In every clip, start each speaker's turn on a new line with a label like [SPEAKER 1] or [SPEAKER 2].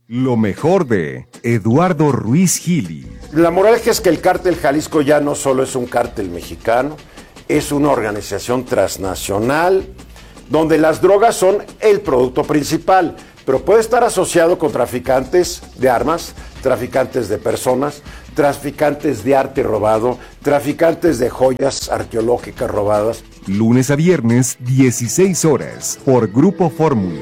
[SPEAKER 1] Lo mejor de Eduardo Ruiz Gili.
[SPEAKER 2] La moraleja es que el cártel Jalisco ya no solo es un cártel mexicano, es una organización transnacional donde las drogas son el producto principal, pero puede estar asociado con traficantes de armas, traficantes de personas, traficantes de arte robado, traficantes de joyas arqueológicas robadas.
[SPEAKER 1] Lunes a viernes, 16 horas, por Grupo Fórmula.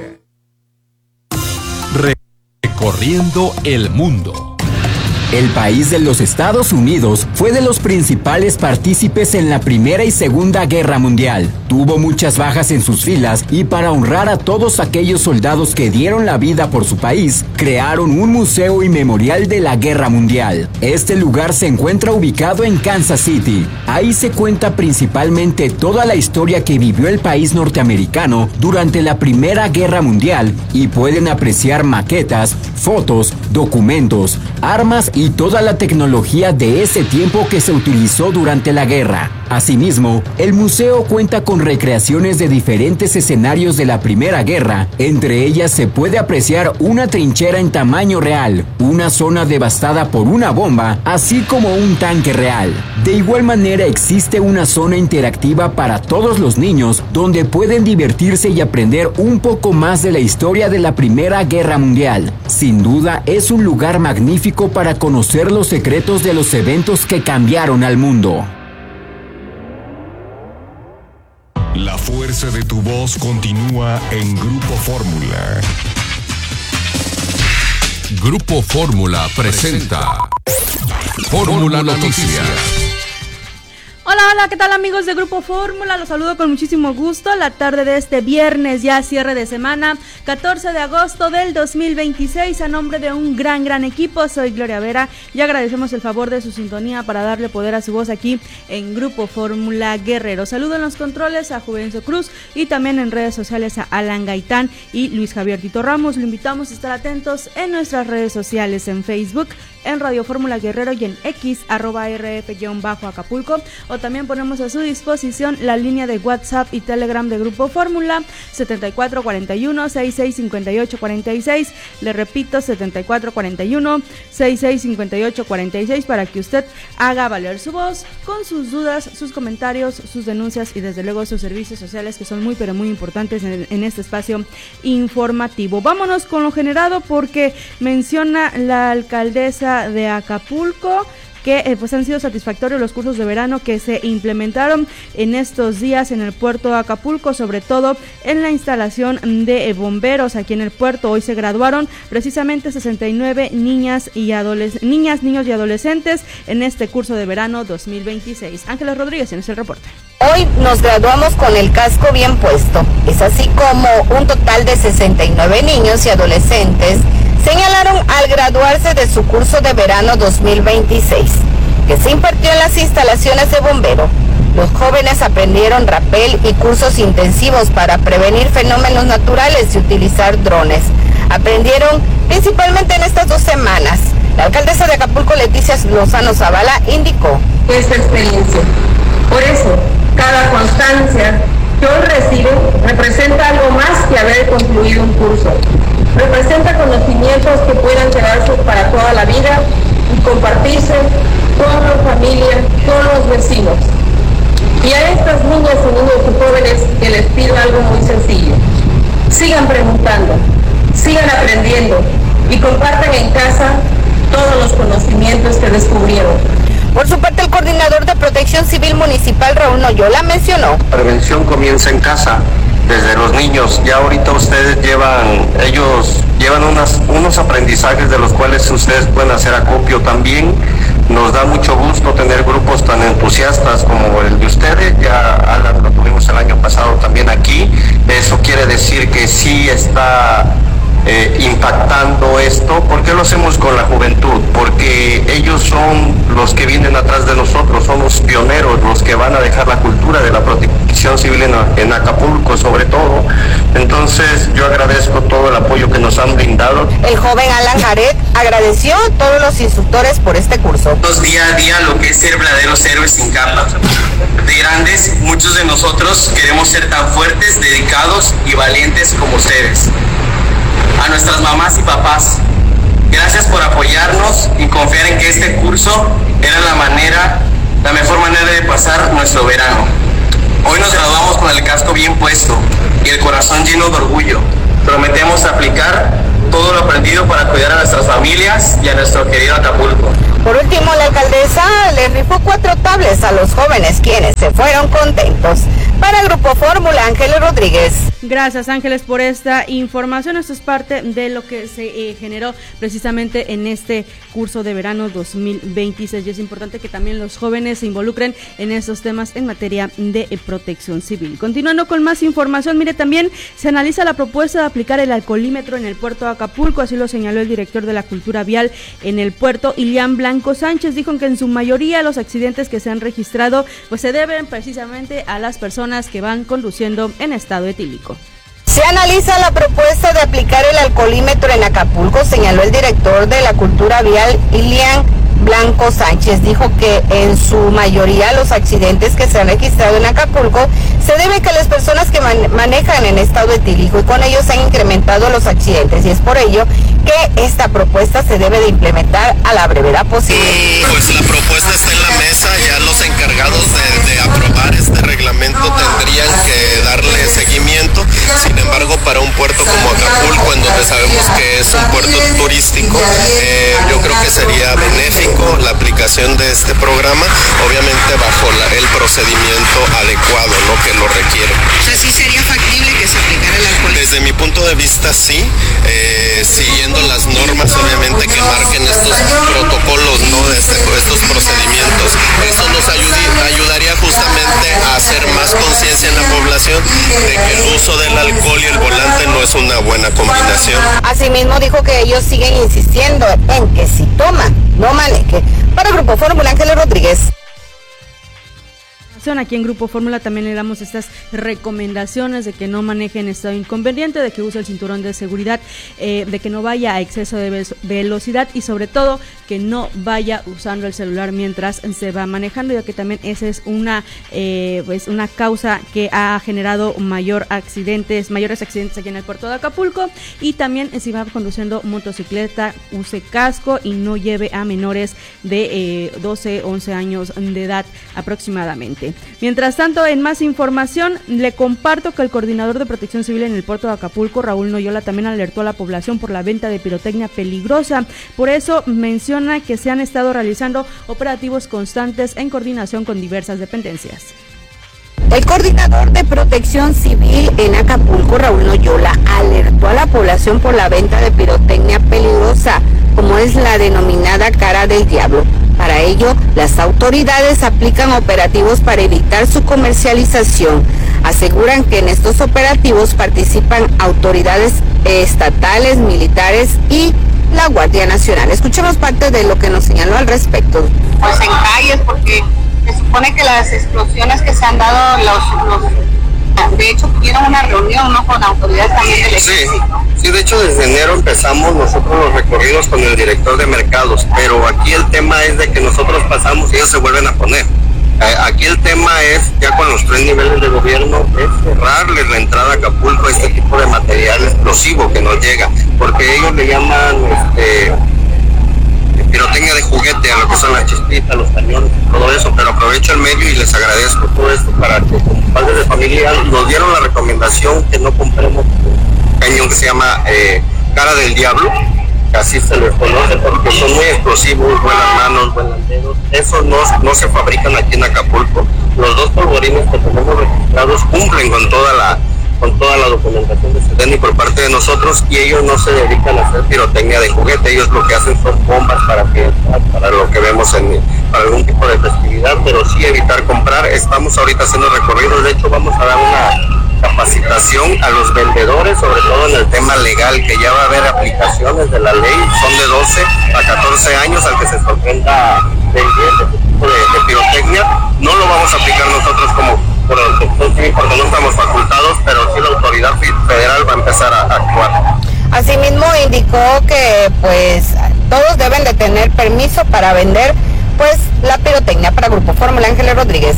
[SPEAKER 3] Recorriendo el mundo.
[SPEAKER 4] El país de los Estados Unidos fue de los principales partícipes en la Primera y Segunda Guerra Mundial. Tuvo muchas bajas en sus filas y para honrar a todos aquellos soldados que dieron la vida por su país, crearon un museo y memorial de la Guerra Mundial. Este lugar se encuentra ubicado en Kansas City. Ahí se cuenta principalmente toda la historia que vivió el país norteamericano durante la Primera Guerra Mundial y pueden apreciar maquetas, fotos, documentos, armas y toda la tecnología de ese tiempo que se utilizó durante la guerra. Asimismo, el museo cuenta con recreaciones de diferentes escenarios de la Primera Guerra. Entre ellas se puede apreciar una trinchera en tamaño real, una zona devastada por una bomba, así como un tanque real. De igual manera existe una zona interactiva para todos los niños, donde pueden divertirse y aprender un poco más de la historia de la Primera Guerra Mundial. Sin duda, es un lugar magnífico para conocer los secretos de los eventos que cambiaron al mundo.
[SPEAKER 3] La fuerza de tu voz continúa en Grupo Fórmula. Grupo Fórmula presenta Fórmula Noticias.
[SPEAKER 5] Hola, ¿qué tal amigos de Grupo Fórmula? Los saludo con muchísimo gusto la tarde de este viernes, ya cierre de semana, 14 de agosto del 2026, a nombre de un gran equipo. Soy Gloria Vera y agradecemos el favor de su sintonía para darle poder a su voz aquí en Grupo Fórmula Guerrero. Saludo en los controles a Juvencio Cruz y también en redes sociales a Alan Gaitán y Luis Javier Tito Ramos. Lo invitamos a estar atentos en nuestras redes sociales, en Facebook, en Radio Fórmula Guerrero y en X, @RF_Acapulco, o también ponemos a su disposición la línea de WhatsApp y Telegram de Grupo Fórmula, 7441-665846, le repito, 7441-665846, para que usted haga valer su voz con sus dudas, sus comentarios, sus denuncias y desde luego sus servicios sociales, que son muy pero muy importantes en este espacio informativo. Vámonos con lo generado, porque menciona la alcaldesa de Acapulco que pues han sido satisfactorios los cursos de verano que se implementaron en estos días en el puerto de Acapulco, sobre todo en la instalación de bomberos aquí en el puerto. Hoy se graduaron precisamente 69 niños y adolescentes en este curso de verano 2026. Ángeles Rodríguez en el reporte.
[SPEAKER 6] Hoy nos graduamos con el casco bien puesto. Es así como un total de 69 niños y adolescentes señalaron al graduarse de su curso de verano 2026, que se impartió en las instalaciones de bombero. Los jóvenes aprendieron rapel y cursos intensivos para prevenir fenómenos naturales y utilizar drones. Aprendieron principalmente en estas 2 semanas. La alcaldesa de Acapulco, Leticia Lozano Zavala, indicó
[SPEAKER 7] esta experiencia. Por eso, cada constancia que hoy recibo representa algo más que haber concluido un curso. Representa conocimientos que puedan quedarse para toda la vida y compartirse con la familia, con los vecinos. Y a estas niñas y niños y jóvenes que les pido algo muy sencillo: sigan preguntando, sigan aprendiendo y compartan en casa todos los conocimientos que descubrieron.
[SPEAKER 6] Por su parte, el coordinador de Protección Civil Municipal, Raúl Noyola, mencionó:
[SPEAKER 8] prevención comienza en casa, desde los niños. Ya ahorita ustedes ellos llevan unos aprendizajes de los cuales ustedes pueden hacer acopio también. Nos da mucho gusto tener grupos tan entusiastas como el de ustedes. Ya Alan lo tuvimos el año pasado también aquí. Eso quiere decir que sí está impactando esto. ¿Por qué lo hacemos con la juventud? Porque ellos son los que vienen atrás de nosotros, son los pioneros, los que van a dejar la cultura de la protección civil en Acapulco, sobre todo. Entonces yo agradezco todo el apoyo que nos han brindado.
[SPEAKER 6] El joven Alan Jared agradeció a todos los instructores por este curso.
[SPEAKER 9] Día a día lo que es ser verdaderos héroes sin capa. De grandes, muchos de nosotros queremos ser tan fuertes, dedicados y valientes como ustedes. A nuestras mamás y papás, Gracias por apoyarnos y confiar en que este curso era la mejor manera de pasar nuestro verano. Hoy nos graduamos con el casco bien puesto y el corazón lleno de orgullo. Prometemos aplicar todo lo aprendido para cuidar a nuestras familias y a nuestro querido Acapulco.
[SPEAKER 6] Por último, la alcaldesa le rifó 4 tablets a los jóvenes, quienes se fueron contentos. Para Grupo Fórmula, Ángeles Rodríguez.
[SPEAKER 5] Gracias, Ángeles, por esta información. Esto es parte de lo que se generó precisamente en este curso de verano 2026. Y es importante que también los jóvenes se involucren en estos temas en materia de protección civil. Continuando con más información, mire, también se analiza la propuesta de aplicar el alcoholímetro en el puerto de Acapulco. Así lo señaló el director de la Cultura Vial en el puerto, Ilian Blanco Sánchez. Dijo que en su mayoría los accidentes que se han registrado pues se deben precisamente a las personas que van conduciendo en estado etílico.
[SPEAKER 6] Se analiza la propuesta de aplicar el alcoholímetro en Acapulco, señaló el director de la Cultura Vial, Ilian Blanco Sánchez. Dijo que en su mayoría los accidentes que se han registrado en Acapulco se debe que las personas que manejan en estado etílico, y con ello se han incrementado los accidentes, y es por ello que esta propuesta se debe de implementar a la brevedad posible.
[SPEAKER 10] Pues la propuesta está en la mesa, ya los encargados de aprobar este reglamento tendrían que darle seguimiento. Sin embargo, para un puerto como Acapulco, en donde sabemos que es un puerto turístico, yo creo que sería benéfico la aplicación de este programa, obviamente bajo el procedimiento adecuado, ¿no?, que lo requiere.
[SPEAKER 11] O sea, ¿sí sería factible que se aplicara el alcohol?
[SPEAKER 10] Desde mi punto de vista, sí, siguiendo las normas, obviamente, que marquen estos protocolos, ¿no?, de estos procedimientos. Eso nos ayudaría justamente a hacer más conciencia en la población de que el uso del alcohol y el volante no es una buena combinación.
[SPEAKER 6] Asimismo, dijo que ellos siguen insistiendo en que si toma, no maneje. Para Grupo Fórmula, Ángeles Rodríguez.
[SPEAKER 5] Aquí en Grupo Fórmula también le damos estas recomendaciones de que no maneje en estado inconveniente, de que use el cinturón de seguridad, de que no vaya a exceso de velocidad y sobre todo que no vaya usando el celular mientras se va manejando, ya que también esa es una causa que ha generado mayores accidentes aquí en el puerto de Acapulco. Y también si va conduciendo motocicleta, use casco y no lleve a menores de 12, 11 años de edad aproximadamente. Mientras tanto, en más información, le comparto que el coordinador de Protección Civil en el puerto de Acapulco, Raúl Noyola, también alertó a la población por la venta de pirotecnia peligrosa. Por eso menciona que se han estado realizando operativos constantes en coordinación con diversas dependencias.
[SPEAKER 6] El coordinador de Protección Civil en Acapulco, Raúl Noyola, alertó a la población por la venta de pirotecnia peligrosa, como es la denominada cara del diablo. Para ello, las autoridades aplican operativos para evitar su comercialización. Aseguran que en estos operativos participan autoridades estatales, militares y la Guardia Nacional. Escuchemos parte de lo que nos señaló al respecto.
[SPEAKER 7] Pues en calles, porque se supone que las explosiones que se han dado, de hecho tuvieron una reunión, ¿no?, con autoridades también del ejército.
[SPEAKER 10] Sí, de hecho desde enero empezamos nosotros los recorridos con el director de mercados, pero aquí el tema es de que nosotros pasamos y ellos se vuelven a poner. Aquí el tema es, ya con los 3 niveles de gobierno, es cerrarles la entrada a Acapulco a este tipo de material explosivo que nos llega, porque ellos le llaman pirotecnia de juguete a lo que son las chispitas, los cañones, todo eso, pero aprovecho el medio y les agradezco todo esto para que como padres de familia nos dieron la recomendación que no compremos un cañón que se llama cara del diablo, que así se les conoce porque son muy explosivos, vuelan manos, vuelan dedos. Esos no se fabrican aquí en Acapulco. Los 2 polvorines que tenemos registrados cumplen con toda la documentación de SEDENI por parte de nosotros, y ellos no se dedican a hacer pirotecnia de juguete. Ellos lo que hacen son bombas para lo que vemos para algún tipo de festividad, pero sí evitar comprar. Estamos ahorita haciendo recorridos, de hecho vamos a dar una capacitación a los vendedores, sobre todo en el tema legal, que ya va a haber aplicaciones de la ley, son de 12 a 14 años al que se sorprenda de este tipo de pirotecnia. No lo vamos a aplicar nosotros como protección civil porque no estamos facultados, pero sí la autoridad federal va a empezar a actuar.
[SPEAKER 6] Asimismo indicó que pues todos deben de tener permiso para vender pues la pirotecnia. Para Grupo Fórmula, Ángeles Rodríguez.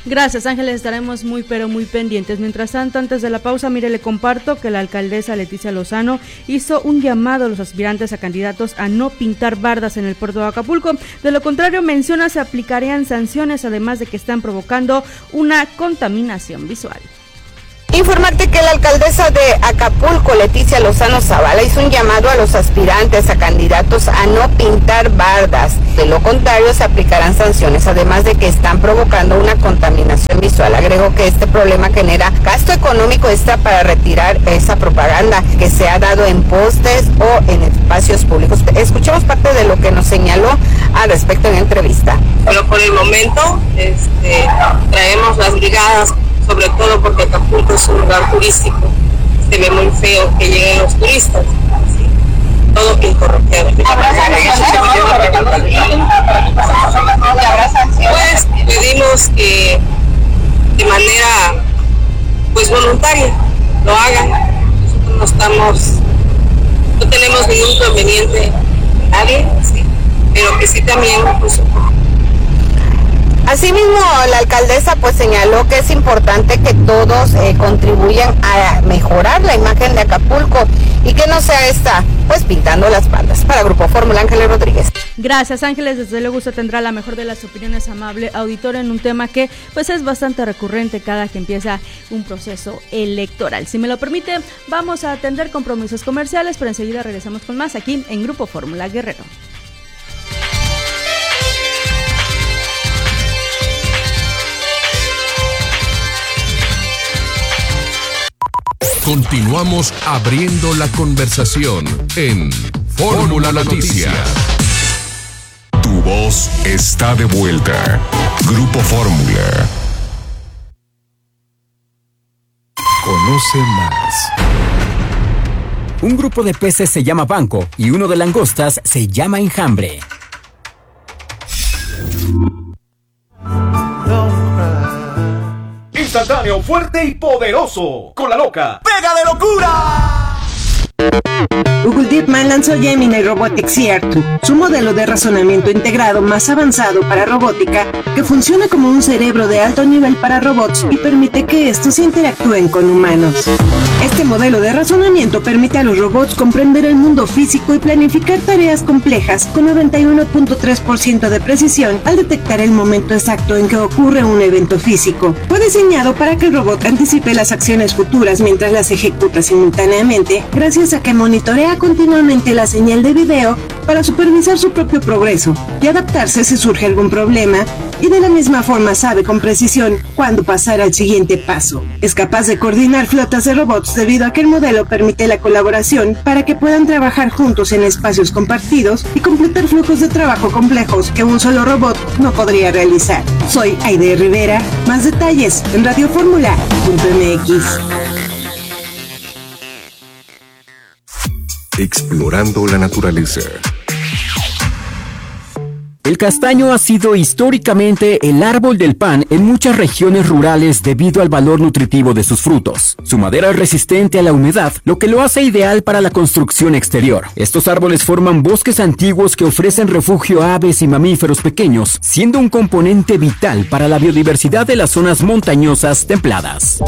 [SPEAKER 5] Gracias, Ángeles, estaremos muy pero muy pendientes. Mientras tanto, antes de la pausa, mire, le comparto que la alcaldesa Leticia Lozano hizo un llamado a los aspirantes a candidatos a no pintar bardas en el puerto de Acapulco. De lo contrario, menciona, se aplicarían sanciones, además de que están provocando una contaminación visual.
[SPEAKER 6] Informarte que la alcaldesa de Acapulco, Leticia Lozano Zavala, hizo un llamado a los aspirantes a candidatos a no pintar bardas. De lo contrario, se aplicarán sanciones, además de que están provocando una contaminación visual. Agregó que este problema genera gasto económico extra para retirar esa propaganda que se ha dado en postes o en espacios públicos. Escuchemos parte de lo que nos señaló al respecto en entrevista.
[SPEAKER 7] Pero por el momento traemos las brigadas, sobre todo porque Acapulco es un lugar turístico, se ve muy feo que lleguen los turistas, ¿sí? Todo incorrecto. Pues pedimos que de manera pues voluntaria lo hagan. Nosotros no tenemos ningún inconveniente con nadie, ¿sí? Pero que sí también pues,
[SPEAKER 6] asimismo, la alcaldesa pues señaló que es importante que todos contribuyan a mejorar la imagen de Acapulco y que no sea esta pues pintando las bandas. Para Grupo Fórmula, Ángeles Rodríguez.
[SPEAKER 5] Gracias, Ángeles, desde luego usted tendrá la mejor de las opiniones, amable auditor, en un tema que pues es bastante recurrente cada que empieza un proceso electoral. Si me lo permite, vamos a atender compromisos comerciales, pero enseguida regresamos con más aquí en Grupo Fórmula Guerrero.
[SPEAKER 3] Continuamos abriendo la conversación en Fórmula Noticias. Tu voz está de vuelta. Grupo Fórmula.
[SPEAKER 4] Conoce más. Un grupo de peces se llama banco y uno de langostas se llama enjambre.
[SPEAKER 12] Instantáneo, fuerte y poderoso. Con la loca. ¡Pega de locura!
[SPEAKER 13] Google DeepMind lanzó Gemini Robotics CR2, su modelo de razonamiento integrado más avanzado para robótica, que funciona como un cerebro de alto nivel para robots y permite que estos interactúen con humanos. Este modelo de razonamiento permite a los robots comprender el mundo físico y planificar tareas complejas con 91.3% de precisión al detectar el momento exacto en que ocurre un evento físico. Fue diseñado para que el robot anticipe las acciones futuras mientras las ejecuta simultáneamente, gracias a que monitorea continuamente la señal de video para supervisar su propio progreso y adaptarse si surge algún problema, y de la misma forma sabe con precisión cuándo pasar al siguiente paso. Es capaz de coordinar flotas de robots debido a que el modelo permite la colaboración para que puedan trabajar juntos en espacios compartidos y completar flujos de trabajo complejos que un solo robot no podría realizar. Soy Aide Rivera. Más detalles en radioformula.mx.
[SPEAKER 3] Explorando la naturaleza.
[SPEAKER 4] El castaño ha sido históricamente el árbol del pan en muchas regiones rurales debido al valor nutritivo de sus frutos. Su madera es resistente a la humedad, lo que lo hace ideal para la construcción exterior. Estos árboles forman bosques antiguos que ofrecen refugio a aves y mamíferos pequeños, siendo un componente vital para la biodiversidad de las zonas montañosas templadas.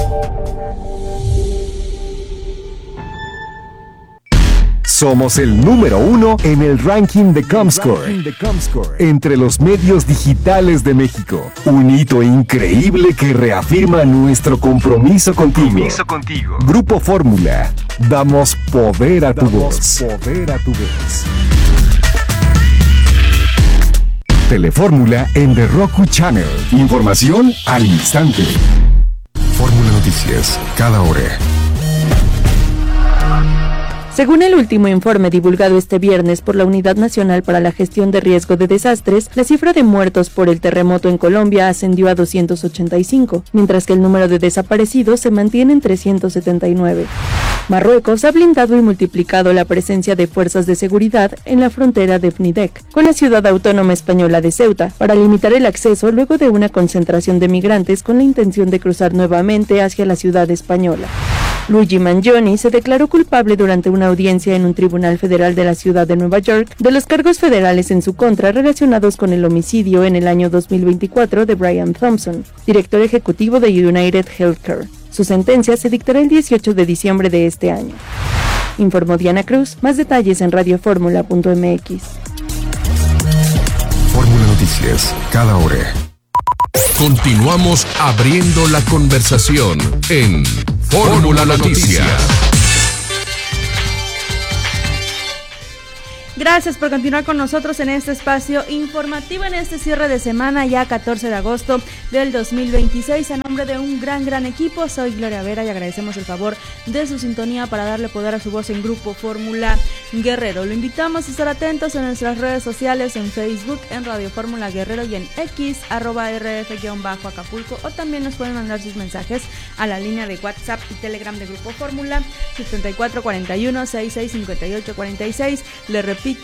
[SPEAKER 1] Somos el número 1 en el ranking de Comscore entre los medios digitales de México. Un hito increíble que reafirma nuestro compromiso contigo. Grupo Fórmula. Damos poder a tu voz. Telefórmula en The Roku Channel. Información al instante.
[SPEAKER 3] Fórmula Noticias, cada hora.
[SPEAKER 14] Según el último informe divulgado este viernes por la Unidad Nacional para la Gestión de Riesgo de Desastres, la cifra de muertos por el terremoto en Colombia ascendió a 285, mientras que el número de desaparecidos se mantiene en 379. Marruecos ha blindado y multiplicado la presencia de fuerzas de seguridad en la frontera de Fnidec, con la ciudad autónoma española de Ceuta, para limitar el acceso luego de una concentración de migrantes con la intención de cruzar nuevamente hacia la ciudad española. Luigi Mangione se declaró culpable durante una audiencia en un tribunal federal de la ciudad de Nueva York de los cargos federales en su contra relacionados con el homicidio en el año 2024 de Brian Thompson, director ejecutivo de United Healthcare. Su sentencia se dictará el 18 de diciembre de este año. Informó Diana Cruz. Más detalles en radioformula.mx.
[SPEAKER 3] Fórmula Noticias, cada hora. Continuamos abriendo la conversación en Fórmula Noticias.
[SPEAKER 5] Gracias por continuar con nosotros en este espacio informativo, en este cierre de semana, ya 14 de agosto del 2026. A nombre de un gran equipo, soy Gloria Vera y agradecemos el favor de su sintonía para darle poder a su voz en Grupo Fórmula Guerrero. Lo invitamos a estar atentos en nuestras redes sociales, en Facebook, en Radio Fórmula Guerrero y en X, @RF_Acapulco, o también nos pueden mandar sus mensajes a la línea de WhatsApp y Telegram de Grupo Fórmula, 7441-665846. Le repito,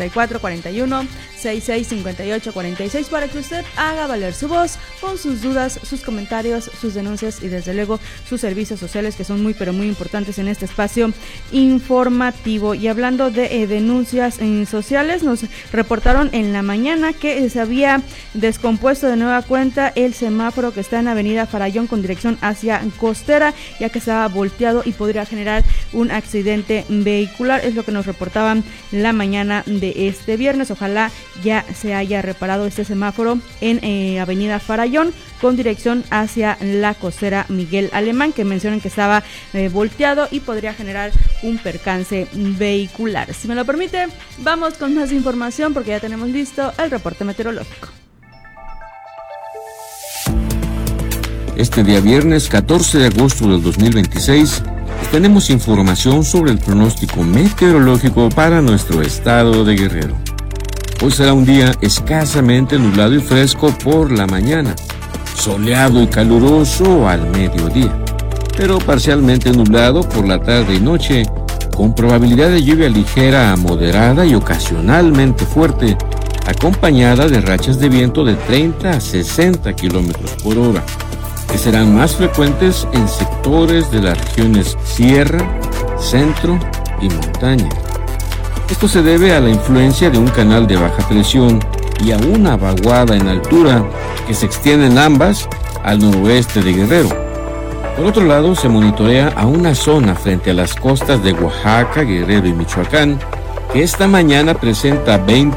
[SPEAKER 5] 7441-665846, para que usted haga valer su voz con sus dudas, sus comentarios, sus denuncias y desde luego sus servicios sociales, que son muy importantes en este espacio informativo. Y hablando de denuncias sociales, nos reportaron en la mañana que se había descompuesto de nueva cuenta el semáforo que está en Avenida Farallón con dirección hacia Costera, ya que estaba volteado y podría generar un accidente vehicular. Es lo que nos reportaban la mañana de este viernes. Ojalá ya se haya reparado este semáforo en Avenida Farallón con dirección hacia la Costera Miguel Alemán, que mencionan que estaba volteado y podría generar un percance vehicular. Si me lo permite, vamos con más información porque ya tenemos listo el reporte meteorológico.
[SPEAKER 15] Este día viernes 14 de agosto del 2026 tenemos información sobre el pronóstico meteorológico para nuestro estado de Guerrero. Hoy será un día escasamente nublado y fresco por la mañana, soleado y caluroso al mediodía, pero parcialmente nublado por la tarde y noche, con probabilidad de lluvia ligera a moderada y ocasionalmente fuerte, acompañada de rachas de viento de 30 a 60 kilómetros por hora, que serán más frecuentes en sectores de las regiones sierra, centro y montaña. Esto se debe a la influencia de un canal de baja presión y a una vaguada en altura que se extienden ambas al noroeste de Guerrero. Por otro lado, se monitorea a una zona frente a las costas de Oaxaca, Guerrero y Michoacán, que esta mañana presenta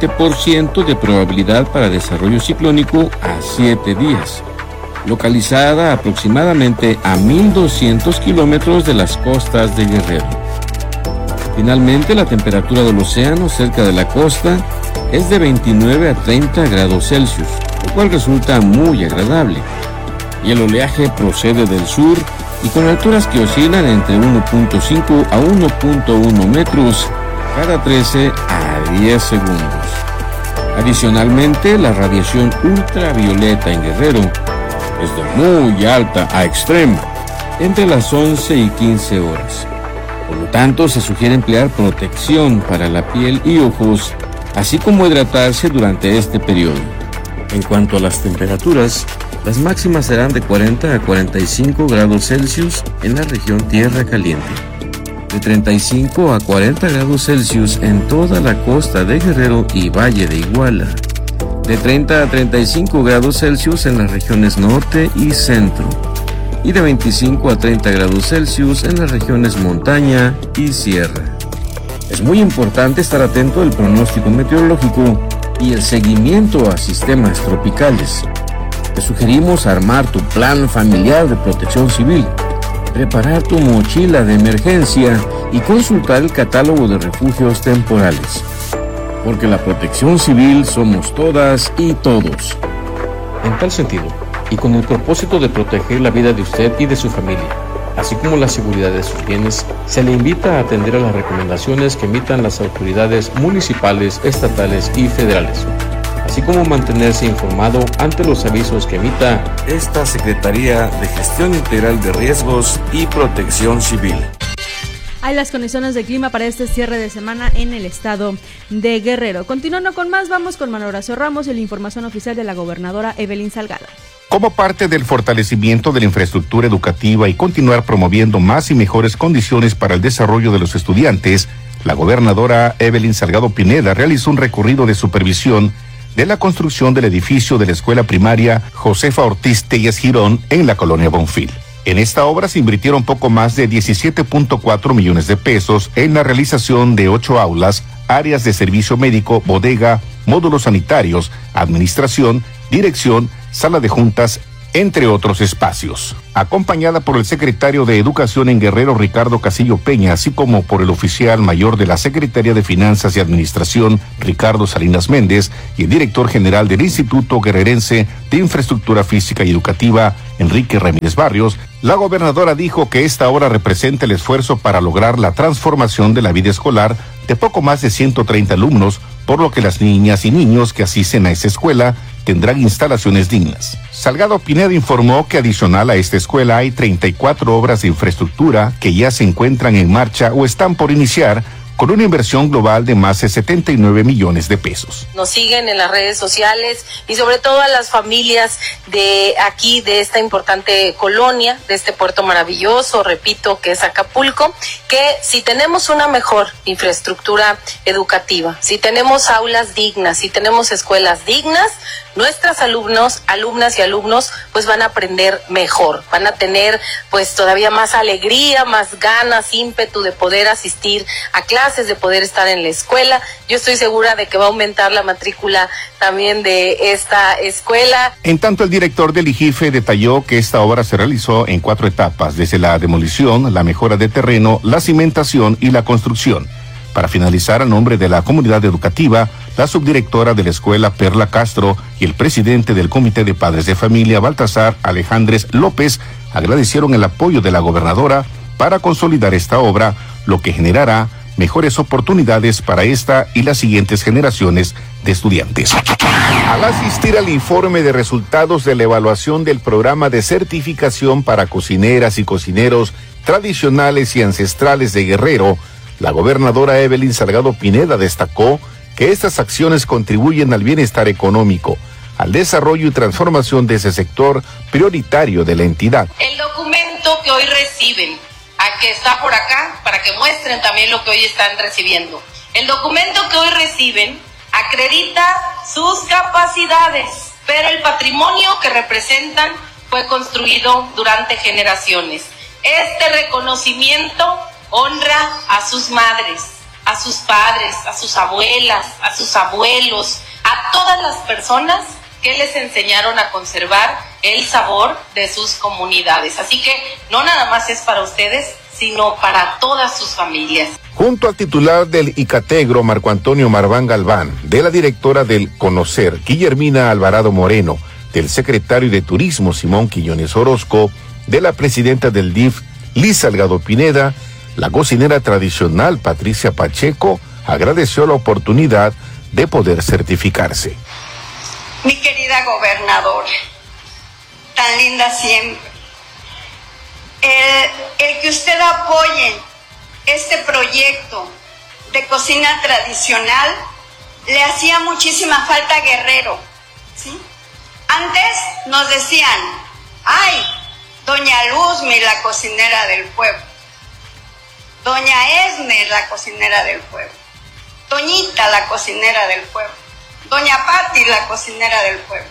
[SPEAKER 15] 20% de probabilidad para desarrollo ciclónico a 7 días. Localizada aproximadamente a 1.200 kilómetros de las costas de Guerrero. Finalmente, la temperatura del océano cerca de la costa es de 29 a 30 grados Celsius, lo cual resulta muy agradable. Y el oleaje procede del sur y con alturas que oscilan entre 1.5 a 1.1 metros cada 13 a 10 segundos. Adicionalmente, la radiación ultravioleta en Guerrero es de muy alta a extrema, entre las 11 y 15 horas. Por lo tanto, se sugiere emplear protección para la piel y ojos, así como hidratarse durante este periodo. En cuanto a las temperaturas, las máximas serán de 40 a 45 grados Celsius en la región Tierra Caliente, de 35 a 40 grados Celsius en toda la costa de Guerrero y Valle de Iguala, de 30 a 35 grados Celsius en las regiones norte y centro, y de 25 a 30 grados Celsius en las regiones montaña y sierra. Es muy importante estar atento al pronóstico meteorológico y el seguimiento a sistemas tropicales. Te sugerimos armar tu plan familiar de protección civil, preparar tu mochila de emergencia y consultar el catálogo de refugios temporales. Porque la protección civil somos todas y todos.
[SPEAKER 16] En tal sentido, y con el propósito de proteger la vida de usted y de su familia, así como la seguridad de sus bienes, se le invita a atender a las recomendaciones que emitan las autoridades municipales, estatales y federales, así como mantenerse informado ante los avisos que emita
[SPEAKER 15] esta Secretaría de Gestión Integral de Riesgos y Protección Civil.
[SPEAKER 5] Hay las condiciones de clima para este cierre de semana en el estado de Guerrero. Continuando con más, vamos con Manuel Horacio Ramos y la información oficial de la gobernadora Evelyn Salgado.
[SPEAKER 17] Como parte del fortalecimiento de la infraestructura educativa y continuar promoviendo más y mejores condiciones para el desarrollo de los estudiantes, la gobernadora Evelyn Salgado Pineda realizó un recorrido de supervisión de la construcción del edificio de la escuela primaria Josefa Ortiz Telles Girón en la colonia Bonfil. En esta obra se invirtieron poco más de 17.4 millones de pesos en la realización de 8 aulas, áreas de servicio médico, bodega, módulos sanitarios, administración, dirección, sala de juntas, entre otros espacios. Acompañada por el secretario de Educación en Guerrero, Ricardo Casillo Peña, así como por el oficial mayor de la Secretaría de Finanzas y Administración, Ricardo Salinas Méndez, y el director general del Instituto Guerrerense de Infraestructura Física y Educativa, Enrique Ramírez Barrios, la gobernadora dijo que esta obra representa el esfuerzo para lograr la transformación de la vida escolar de poco más de 130 alumnos, por lo que las niñas y niños que asisten a esa escuela tendrán instalaciones dignas. Salgado Pineda informó que adicional a esta escuela hay 34 obras de infraestructura que ya se encuentran en marcha o están por iniciar, con una inversión global de más de 79 millones de pesos.
[SPEAKER 18] Nos siguen en las redes sociales y sobre todo a las familias de aquí, de esta importante colonia, de este puerto maravilloso, repito, que es Acapulco, que si tenemos una mejor infraestructura educativa, si tenemos aulas dignas, si tenemos escuelas dignas, nuestros alumnos, alumnas y alumnos pues van a aprender mejor, van a tener pues todavía más alegría, más ganas, ímpetu de poder asistir a clases, de poder estar en la escuela. Yo estoy segura de que va a aumentar la matrícula también de esta escuela.
[SPEAKER 17] En tanto, el director del IGIFE detalló que esta obra se realizó en 4 etapas, desde la demolición, la mejora de terreno, la cimentación y la construcción. Para finalizar, a nombre de la comunidad educativa, la subdirectora de la escuela Perla Castro y el presidente del Comité de Padres de Familia, Baltasar Alejandres López, agradecieron el apoyo de la gobernadora para consolidar esta obra, lo que generará mejores oportunidades para esta y las siguientes generaciones de estudiantes. Al asistir al informe de resultados de la evaluación del programa de certificación para cocineras y cocineros tradicionales y ancestrales de Guerrero, la gobernadora Evelyn Salgado Pineda destacó que estas acciones contribuyen al bienestar económico, al desarrollo y transformación de ese sector prioritario de la entidad.
[SPEAKER 18] El documento que hoy reciben, que está por acá, para que muestren también lo que hoy están recibiendo. El documento que hoy reciben acredita sus capacidades, pero el patrimonio que representan fue construido durante generaciones. Este reconocimiento honra a sus madres, a sus padres, a sus abuelas, a sus abuelos, a todas las personas que les enseñaron a conservar el sabor de sus comunidades. Así que no nada más es para ustedes, sino para todas sus familias.
[SPEAKER 17] Junto al titular del ICATEGRO, Marco Antonio Marván Galván, de la directora del CONOCER, Guillermina Alvarado Moreno, del secretario de Turismo, Simón Quiñones Orozco, de la presidenta del DIF, Liz Salgado Pineda, la cocinera tradicional Patricia Pacheco agradeció la oportunidad de poder certificarse.
[SPEAKER 19] Mi querida gobernadora, tan linda siempre, el que usted apoye este proyecto de cocina tradicional le hacía muchísima falta a Guerrero, ¿sí? Antes nos decían, ay, doña Luzmi, la cocinera del pueblo, doña Esme, la cocinera del pueblo, Toñita, la cocinera del pueblo, doña Pati, la cocinera del pueblo.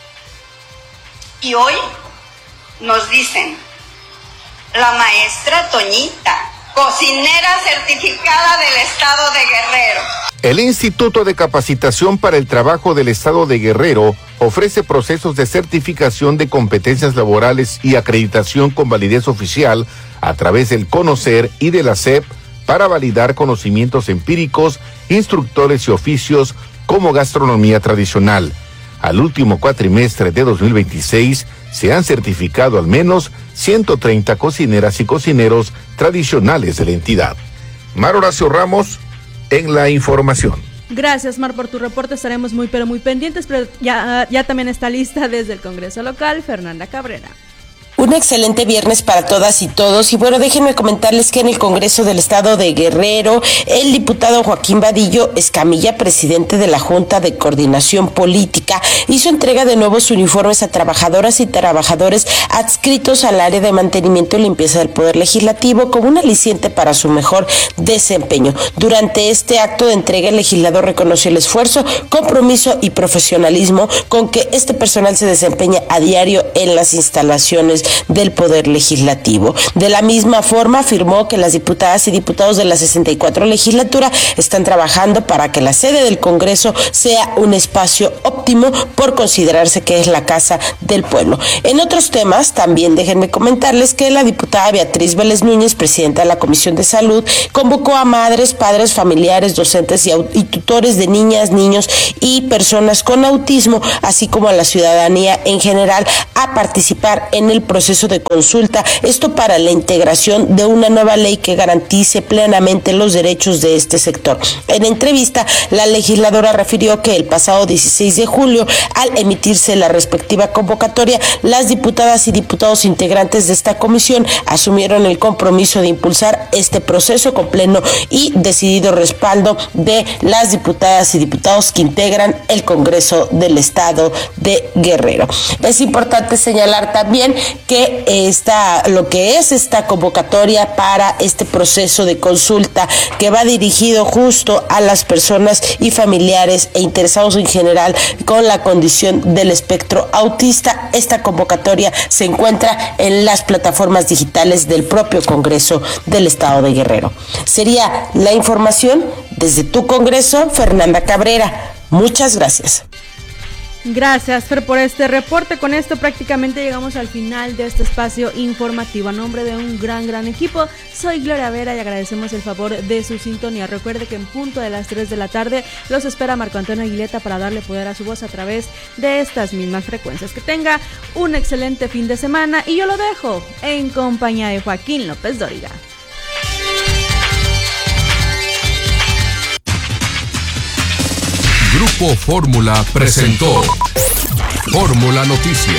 [SPEAKER 19] Y hoy nos dicen, la maestra Toñita, cocinera certificada del Estado de Guerrero.
[SPEAKER 17] El Instituto de Capacitación para el Trabajo del Estado de Guerrero ofrece procesos de certificación de competencias laborales y acreditación con validez oficial a través del CONOCER y de la SEP para validar conocimientos empíricos, instructores y oficios como gastronomía tradicional. Al último cuatrimestre de 2026 se han certificado al menos 130 cocineras y cocineros tradicionales de la entidad. Mar Horacio Ramos en la información.
[SPEAKER 5] Gracias, Mar, por tu reporte. Estaremos muy pero muy pendientes, pero ya también está lista desde el Congreso local Fernanda Cabrera.
[SPEAKER 20] Un excelente viernes para todas y todos. Y bueno, déjenme comentarles que en el Congreso del Estado de Guerrero, el diputado Joaquín Vadillo Escamilla, presidente de la Junta de Coordinación Política, hizo entrega de nuevos uniformes a trabajadoras y trabajadores adscritos al área de mantenimiento y limpieza del Poder Legislativo como un aliciente para su mejor desempeño. Durante este acto de entrega, el legislador reconoció el esfuerzo, compromiso y profesionalismo con que este personal se desempeña a diario en las instalaciones del Poder Legislativo. De la misma forma, afirmó que las diputadas y diputados de la 64 legislatura están trabajando para que la sede del Congreso sea un espacio óptimo por considerarse que es la casa del pueblo. En otros temas, también déjenme comentarles que la diputada Beatriz Vélez Núñez, presidenta de la Comisión de Salud, convocó a madres, padres, familiares, docentes y tutores de niñas, niños y personas con autismo, así como a la ciudadanía en general, a participar en el proceso de consulta, esto para la integración de una nueva ley que garantice plenamente los derechos de este sector. En entrevista, la legisladora refirió que el pasado 16 de julio, al emitirse la respectiva convocatoria, las diputadas y diputados integrantes de esta comisión asumieron el compromiso de impulsar este proceso con pleno y decidido respaldo de las diputadas y diputados que integran el Congreso del Estado de Guerrero. Es importante señalar también que lo que es esta convocatoria para este proceso de consulta que va dirigido justo a las personas y familiares e interesados en general con la condición del espectro autista. Esta convocatoria se encuentra en las plataformas digitales del propio Congreso del Estado de Guerrero. Sería la información desde tu Congreso, Fernanda Cabrera. Muchas gracias.
[SPEAKER 5] Gracias, Fer, por este reporte. Con esto prácticamente llegamos al final de este espacio informativo. A nombre de un gran equipo, soy Gloria Vera y agradecemos el favor de su sintonía. Recuerde que en punto de las 3 de la tarde los espera Marco Antonio Aguileta para darle poder a su voz a través de estas mismas frecuencias. Que tenga un excelente fin de semana y yo lo dejo en compañía de Joaquín López Dóriga.
[SPEAKER 3] Grupo Fórmula presentó Fórmula Noticias.